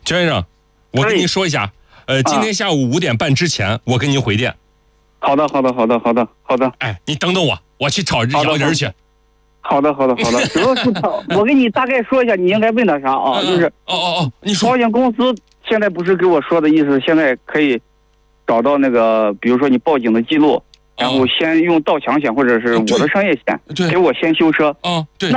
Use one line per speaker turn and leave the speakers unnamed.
全先生，我跟您说一下，今天下午5点半之前，我跟您回电。
好的。
哎，你等等我，我去找摇人去。
好的。主要是我给你大概说一下，你应该问他啥啊？就是
你说。
保险公司现在不是给我说的意思，现在可以找到那个，比如说你报警的记录，然后先用盗抢险或者是我的商业险，给我先修车。
对。